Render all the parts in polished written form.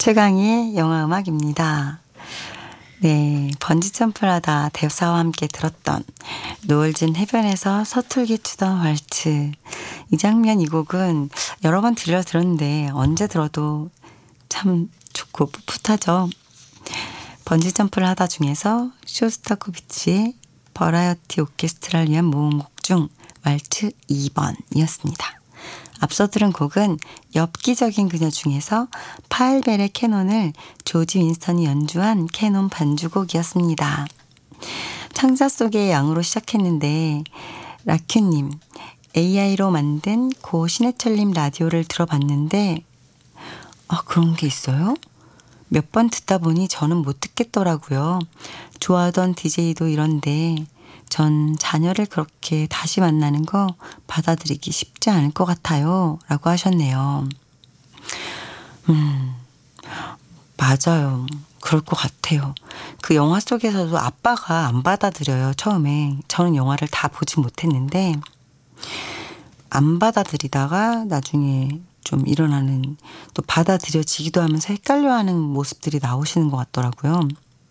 최강희의 영화음악입니다. 네, 번지점프를 하다 대사와 함께 들었던 노을진 해변에서 서툴게 추던 왈츠. 이 장면, 이 곡은 여러 번 들었는데 언제 들어도 참 좋고 풋풋하죠. 번지점프를 하다 중에서 쇼스타코비치의 버라이어티 오케스트라를 위한 모음곡 중 왈츠 2번이었습니다. 앞서 들은 곡은 엽기적인 그녀 중에서 파일벨의 캐논을 조지 윈스턴이 연주한 캐논 반주곡이었습니다. 창자 속의 양으로 시작했는데 라큐님, AI로 만든 고 신해철님 라디오를 들어봤는데 그런 게 있어요? 몇 번 듣다 보니 저는 못 듣겠더라고요. 좋아하던 DJ도 이런데 전 자녀를 그렇게 다시 만나는 거 받아들이기 쉽지 않을 것 같아요. 라고 하셨네요. 맞아요. 그럴 것 같아요. 그 영화 속에서도 아빠가 안 받아들여요. 처음에. 저는 영화를 다 보지 못했는데 안 받아들이다가 나중에 좀 일어나는, 또 받아들여지기도 하면서 헷갈려하는 모습들이 나오시는 것 같더라고요.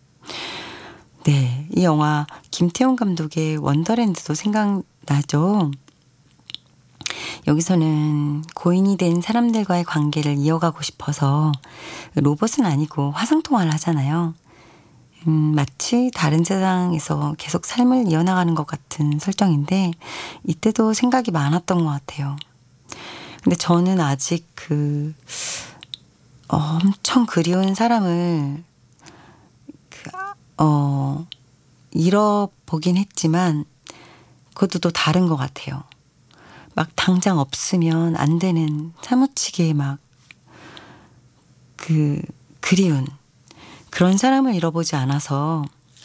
네, 이 영화 김태훈 감독의 원더랜드도 생각나죠. 여기서는 고인이 된 사람들과의 관계를 이어가고 싶어서 로봇은 아니고 화상통화를 하잖아요. 마치 다른 세상에서 계속 삶을 이어나가는 것 같은 설정인데 이때도 생각이 많았던 것 같아요. 근데 저는 아직 엄청 그리운 사람을 잃어보긴 했지만 그것도 또 다른 것 같아요. 막 당장 없으면 안 되는 사무치게 막 그리운 그런 사람을 잃어보지 않아서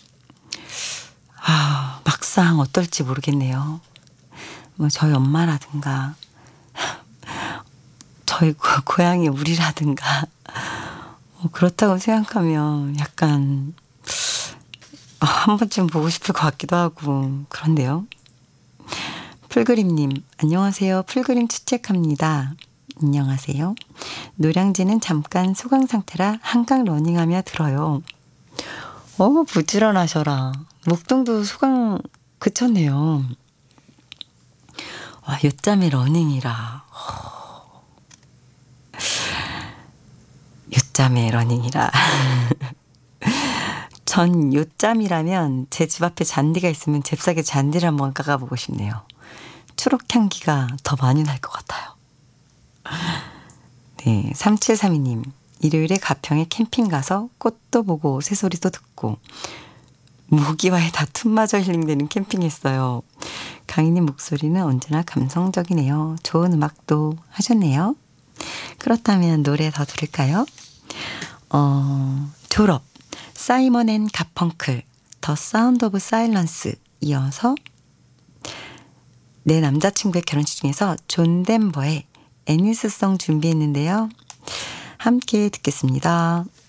막상 어떨지 모르겠네요. 뭐 저희 엄마라든가 저희 고향의 우리라든가 그렇다고 생각하면 약간 한 번쯤 보고 싶을 것 같기도 하고 그런데요. 풀그림님, 안녕하세요. 풀그림 추측합니다. 안녕하세요. 노량진은 잠깐 소강 상태라 한강 러닝하며 들어요. 부지런하셔라. 목동도 소강 그쳤네요. 와, 요짬에 러닝이라. 요짬에 러닝이라. 전 요짬이라면 제 집 앞에 잔디가 있으면 잽싸게 잔디를 한번 깎아보고 싶네요. 초록향기가 더 많이 날 것 같아요. 네, 3732님. 일요일에 가평에 캠핑 가서 꽃도 보고 새소리도 듣고 모기와의 다툼마저 힐링되는 캠핑했어요. 강희님 목소리는 언제나 감성적이네요. 좋은 음악도 하셨네요. 그렇다면 노래 더 들을까요? 졸업, 사이먼 앤 가펑클, 더 사운드 오브 사일런스, 이어서 내 남자친구의 결혼식 중에서 존 덴버의 애니스송 준비했는데요. 함께 듣겠습니다.